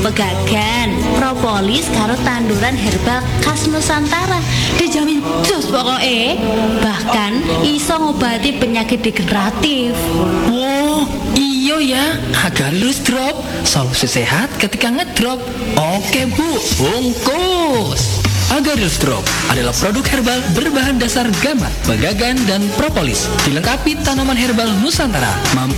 pegagan, propolis karo tanduran herbal khas Nusantara. Dijamin jos pokoknya. Bahkan iso ngobati penyakit degeneratif. Oh, iya ya. Agarus drop, solusi sehat ketika ngedrop. Oke Bu, bungkus. Agarus Drop adalah produk herbal berbahan dasar gamat, pegagan, dan propolis. Dilengkapi tanaman herbal Nusantara, mampu